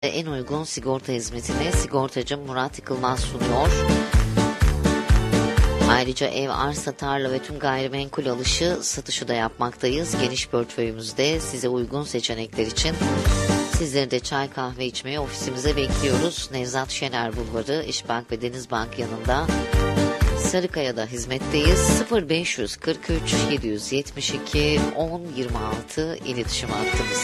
En uygun sigorta hizmetini sigortacı Murat Yıkılmaz sunuyor. Ayrıca ev, arsa, tarla ve tüm gayrimenkul alışı, satışı da yapmaktayız. Geniş portföyümüzde size uygun seçenekler için sizleri de çay kahve içmeye ofisimize bekliyoruz. Nevzat Şener Bulvarı, İşbank ve Denizbank yanında Sarıkaya'da hizmetteyiz. 0543 772 1026 iletişim hattımız.